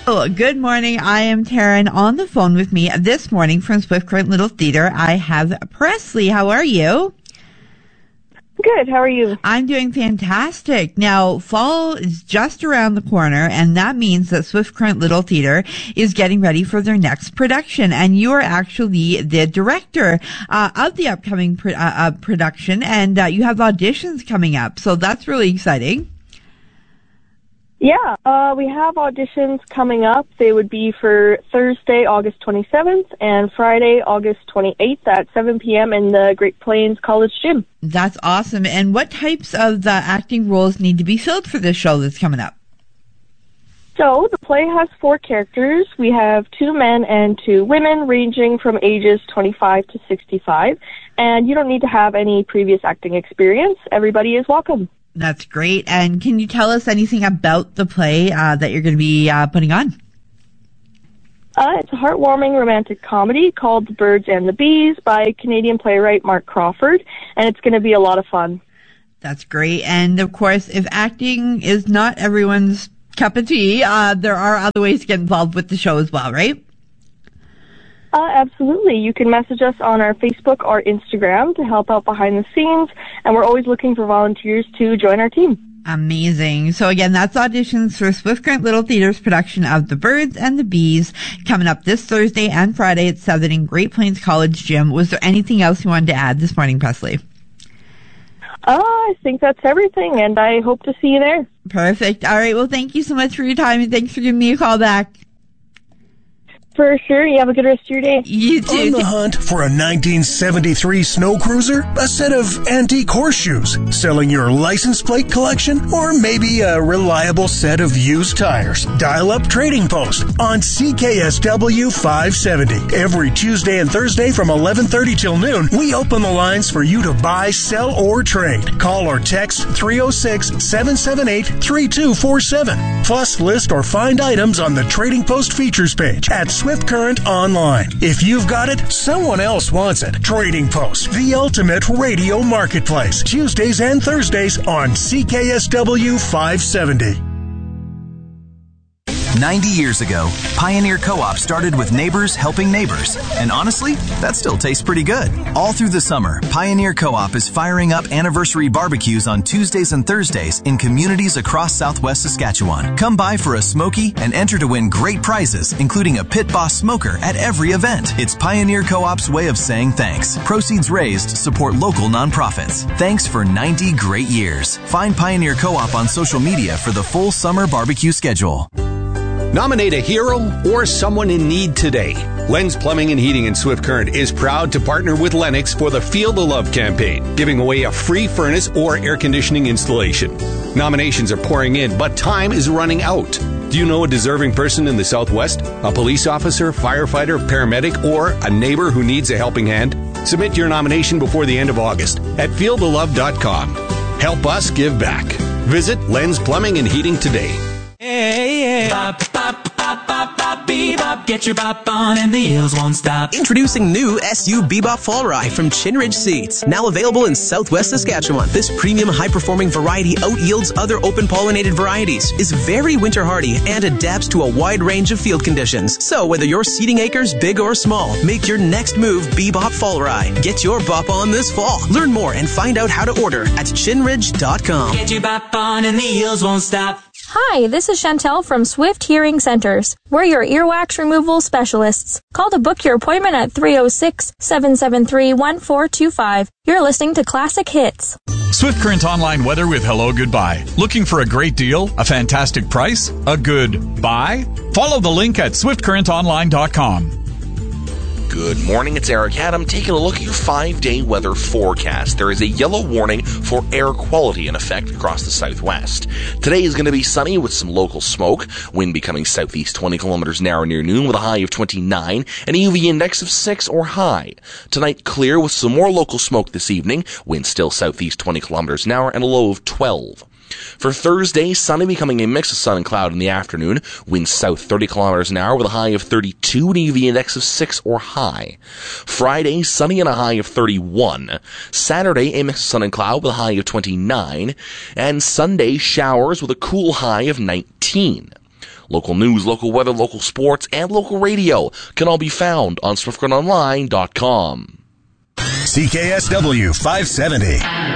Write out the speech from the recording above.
Oh, good morning. I am Taryn. On the phone with me this morning from Swift Current Little Theater, I have Presley. How are you? Good. How are you? I'm doing fantastic. Now, fall is just around the corner, and that means that Swift Current Little Theater is getting ready for their next production. And you are actually the director of the upcoming production, and you have auditions coming up. So that's really exciting. Yeah, we have auditions coming up. They would be for Thursday, August 27th, and Friday, August 28th at 7 p.m. in the Great Plains College Gym. That's awesome. And what types of acting roles need to be filled for this show that's coming up? So, the play has 4 characters. We have 2 men and 2 women, ranging from ages 25 to 65. And you don't need to have any previous acting experience. Everybody is welcome. That's great. And can you tell us anything about the play that you're going to be putting on? It's a heartwarming romantic comedy called The Birds and the Bees by Canadian playwright Mark Crawford, and it's going to be a lot of fun. That's great. And, of course, if acting is not everyone's cup of tea, there are other ways to get involved with the show as well, right? Absolutely. You can message us on our Facebook or Instagram to help out behind the scenes, and we're always looking for volunteers to join our team. Amazing. So again, that's auditions for Swift Current Little Theater's production of The Birds and the Bees coming up this Thursday and Friday at 7 in Great Plains College Gym. Was there anything else you wanted to add this morning, Presley? I think that's everything, and I hope to see you there. Perfect. All right. Well, thank you so much for your time, and thanks for giving me a call back. For sure. You have a good rest of your day. You too. On the hunt for a 1973 snow cruiser, a set of antique horseshoes, selling your license plate collection, or maybe a reliable set of used tires. Dial up Trading Post on CKSW 570. Every Tuesday and Thursday from 11:30 till noon, we open the lines for you to buy, sell, or trade. Call or text 306-778-3247. Plus, list or find items on the Trading Post features page at Swift Current Online. If you've got it, someone else wants it. Trading Post, the ultimate radio marketplace. Tuesdays and Thursdays on CKSW 570. 90 years ago, Pioneer Co-op started with neighbors helping neighbors. And honestly, that still tastes pretty good. All through the summer, Pioneer Co-op is firing up anniversary barbecues on Tuesdays and Thursdays in communities across southwest Saskatchewan. Come by for a smoky and enter to win great prizes, including a Pit Boss smoker at every event. It's Pioneer Co-op's way of saying thanks. Proceeds raised support local nonprofits. Thanks for 90 great years. Find Pioneer Co-op on social media for the full summer barbecue schedule. Nominate a hero or someone in need today. Lenz Plumbing and Heating in Swift Current is proud to partner with Lennox for the Feel the Love campaign, giving away a free furnace or air conditioning installation. Nominations are pouring in, but time is running out. Do you know a deserving person in the Southwest? A police officer, firefighter, paramedic, or a neighbor who needs a helping hand? Submit your nomination before the end of August at feelthelove.com. Help us give back. Visit Lenz Plumbing and Heating today. Hey, bop, bop, bop, bop, bop, bebop. Get your bop on and the heels won't stop. Introducing new SU Bebop Fall Rye from Chinridge Seeds. Now available in Southwest Saskatchewan. This premium high-performing variety out-yields other open-pollinated varieties, is very winter-hardy, and adapts to a wide range of field conditions. So whether you're seeding acres big or small, make your next move Bebop Fall Rye. Get your bop on this fall. Learn more and find out how to order at chinridge.com. Get your bop on and the heels won't stop. Hi, this is Chantel from Swift Hearing Centers. We're your earwax removal specialists. Call to book your appointment at 306-773-1425. You're listening to Classic Hits. Swift Current Online weather with Hello Goodbye. Looking for a great deal, a fantastic price, a good buy? Follow the link at swiftcurrentonline.com. Good morning, it's Eric Adam taking a look at your 5-day weather forecast. There is a yellow warning for air quality in effect across the southwest. Today is going to be sunny with some local smoke, wind becoming southeast 20 kilometers an hour near noon with a high of 29, and a UV index of 6 or high. Tonight clear with some more local smoke this evening, wind still southeast 20 kilometers an hour and a low of 12. For Thursday, sunny becoming a mix of sun and cloud in the afternoon. Winds south 30 kilometers an hour with a high of 32 and a UV index of 6 or high. Friday, sunny and a high of 31. Saturday, a mix of sun and cloud with a high of 29. And Sunday, showers with a cool high of 19. Local news, local weather, local sports, and local radio can all be found on SwiftCurrentOnline.com. CKSW 570.